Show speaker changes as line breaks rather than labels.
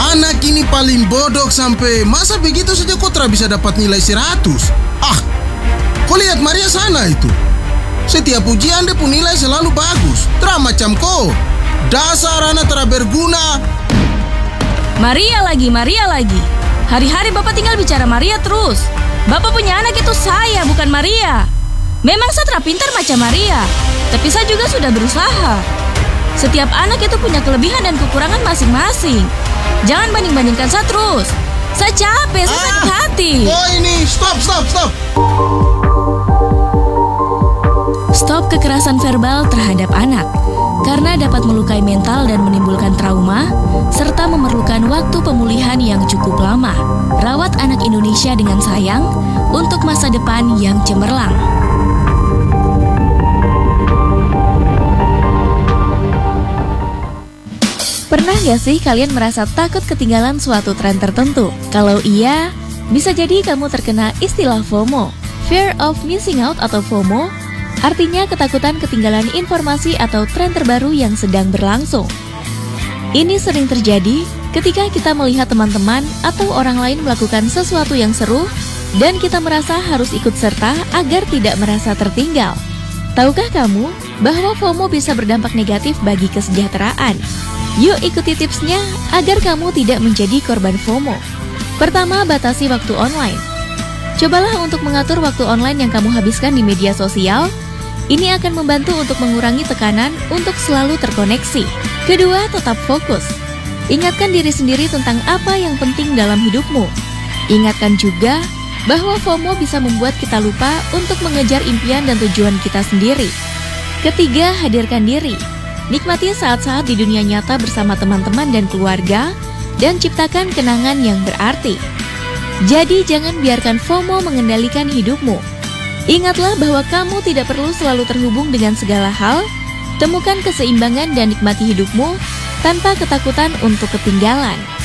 Anak ini paling bodoh sampai masa begitu saja kau tidak bisa dapat nilai 100. Kau lihat Maria sana itu. Setiap ujian dia pun nilai selalu bagus. Tidak macam kau. Dasar anak tidak berguna.
Maria lagi. Hari-hari Bapak tinggal bicara Maria terus. Bapak punya anak itu saya, bukan Maria. Memang saya tidak pintar macam Maria, tapi saya juga sudah berusaha. Setiap anak itu punya kelebihan dan kekurangan masing-masing. Jangan banding-bandingkan saya terus. Saya capek, saya sakit hati.
Oh ini, stop.
Stop kekerasan verbal terhadap anak, karena dapat melukai mental dan menimbulkan trauma, serta memerlukan waktu pemulihan yang cukup lama. Rawat anak Indonesia dengan sayang untuk masa depan yang cemerlang. Pernah gak sih kalian merasa takut ketinggalan suatu tren tertentu? Kalau iya, bisa jadi kamu terkena istilah FOMO. Fear of missing out atau FOMO artinya ketakutan ketinggalan informasi atau tren terbaru yang sedang berlangsung. Ini sering terjadi ketika kita melihat teman-teman atau orang lain melakukan sesuatu yang seru dan kita merasa harus ikut serta agar tidak merasa tertinggal. Tahukah kamu bahwa FOMO bisa berdampak negatif bagi kesejahteraan? Yuk ikuti tipsnya agar kamu tidak menjadi korban FOMO. Pertama, batasi waktu online. Cobalah untuk mengatur waktu online yang kamu habiskan di media sosial. Ini akan membantu untuk mengurangi tekanan untuk selalu terkoneksi. Kedua, tetap fokus. Ingatkan diri sendiri tentang apa yang penting dalam hidupmu. Ingatkan juga bahwa FOMO bisa membuat kita lupa untuk mengejar impian dan tujuan kita sendiri. Ketiga, hadirkan diri. Nikmati saat-saat di dunia nyata bersama teman-teman dan keluarga, dan ciptakan kenangan yang berarti. Jadi jangan biarkan FOMO mengendalikan hidupmu. Ingatlah bahwa kamu tidak perlu selalu terhubung dengan segala hal. Temukan keseimbangan dan nikmati hidupmu tanpa ketakutan untuk ketinggalan.